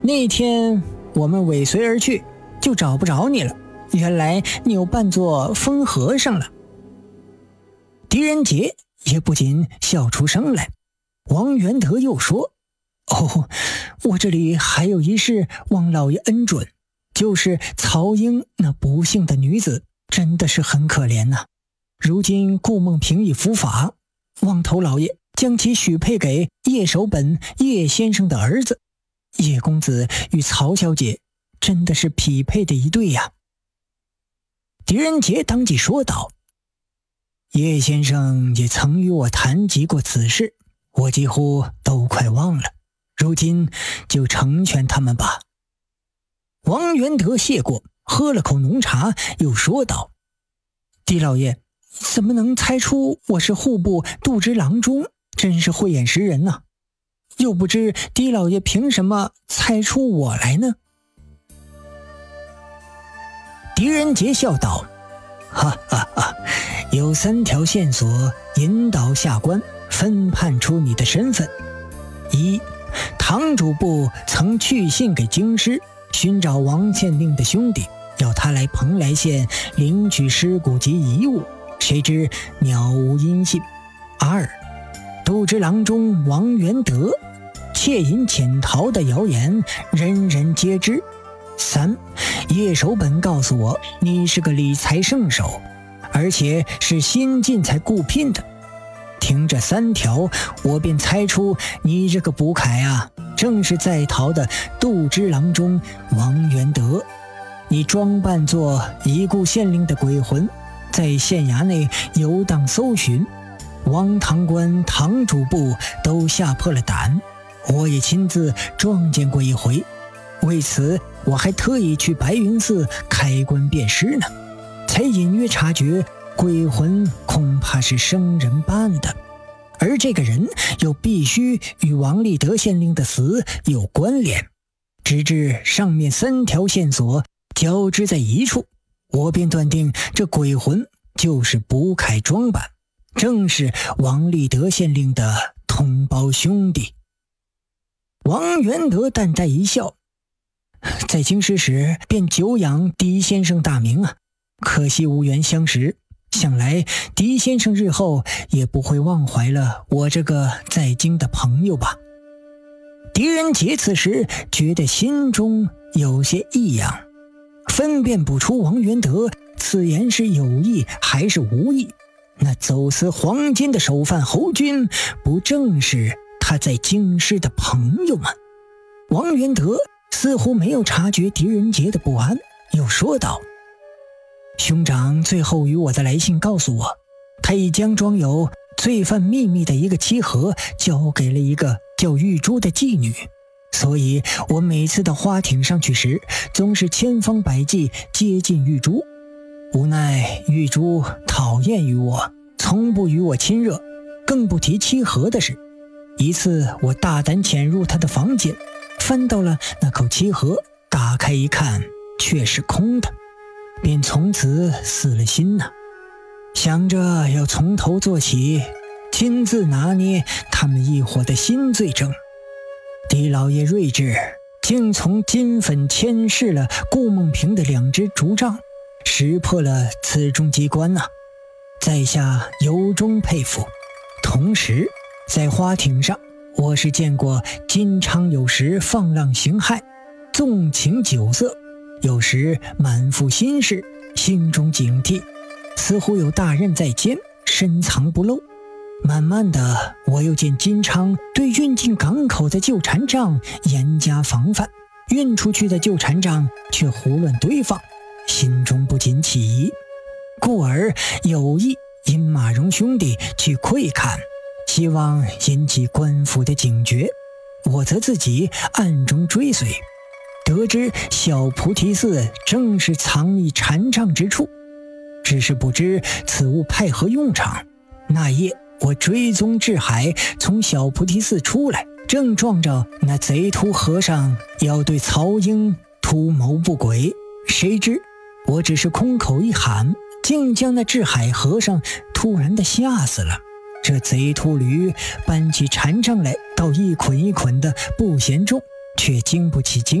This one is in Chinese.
那天我们尾随而去，就找不着你了，原来你又扮作疯和尚了。”狄仁杰也不禁笑出声来。王元德又说：“哦，我这里还有一事望老爷恩准，就是曹英那不幸的女子真的是很可怜呐。如今顾梦平已伏法，望头老爷将其许配给叶守本叶先生的儿子。叶公子与曹小姐真的是匹配的一对呀。”狄仁杰当即说道：“叶先生也曾与我谈及过此事，我几乎都快忘了，如今就成全他们吧。”王元德谢过，喝了口浓茶，又说道：“狄老爷怎么能猜出我是户部度支郎中，真是慧眼识人呐。又不知狄老爷凭什么猜出我来呢？”狄仁杰笑道：“哈哈哈，有3条线索引导下官分判出你的身份。一，堂主部曾去信给京师，寻找王县令的兄弟，要他来蓬莱县领取尸骨及遗物，谁知鸟无音信。二，度支郎中王元德窃银潜逃的谣言人人皆知。三，叶守本告诉我你是个理财圣手，而且是新进才雇聘的。听这3条，我便猜出你这个卜凯啊，正是在逃的度支郎中王元德。你装扮作已故县令的鬼魂，在县衙内游荡搜寻，王堂官、堂主部都吓破了胆，我也亲自撞见过一回。为此我还特意去白云寺开棺辨尸呢，才隐约察觉鬼魂恐怕是生人扮的，而这个人又必须与王立德县令的死有关联。直至上面3条线索交织在一处，我便断定这鬼魂就是卜凯装扮，正是王立德县令的同胞兄弟。”王元德淡淡一笑：“在京师时便久仰狄先生大名啊，可惜无缘相识，想来狄先生日后也不会忘怀了我这个在京的朋友吧。”狄仁杰此时觉得心中有些异样，分辨不出王元德此言是有意还是无意。那走私黄金的首犯侯军，不正是他在京师的朋友吗？王元德似乎没有察觉狄仁杰的不安，又说道：“兄长最后与我的来信告诉我，他已将装有罪犯秘密的一个漆盒交给了一个叫玉珠的妓女，所以我每次到花艇上去时，总是千方百计接近玉珠。无奈玉珠讨厌于我，从不与我亲热，更不提漆盒的事。一次我大胆潜入他的房间，翻到了那口漆盒，打开一看，却是空的，便从此死了心呐。想着要从头做起，亲自拿捏他们一伙的新罪证。狄老爷睿智，竟从金粉牵制了顾梦平的2只竹杖，识破了此中机关呐，在下由衷佩服。同时在花艇上，我是见过金昌有时放浪形骸，纵情酒色，有时满腹心事，心中警惕，似乎有大任在肩，深藏不露。慢慢的，我又见金昌对运进港口的旧船仗严加防范，运出去的旧船仗却胡乱堆放，心中不禁起疑，故而有意引马荣兄弟去窥看，希望引起官府的警觉。我则自己暗中追随，得知小菩提寺正是藏匿禅杖之处，只是不知此物派何用场。那夜我追踪至海，从小菩提寺出来，正撞着那贼秃和尚要对曹英图谋不轨，谁知我只是空口一喊，竟将那智海和尚突然的吓死了。这贼秃驴搬起禅杖来，倒一捆一捆的不嫌重， 却经不起